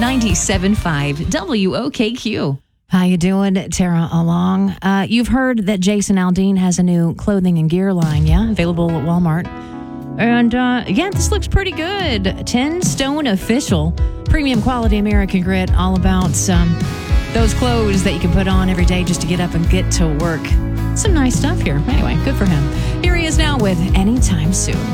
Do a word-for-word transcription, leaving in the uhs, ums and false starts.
ninety-seven point five W O K Q. How you doing, Tara Along? Uh, you've heard that Jason Aldean has a new clothing and gear line, yeah? Available at Walmart. And, uh, yeah, this looks pretty good. ten Stone Official. Premium quality American grit. All about um, those clothes that you can put on every day just to get up and get to work. Some nice stuff here. Anyway, good for him. Here he is now with Anytime Soon.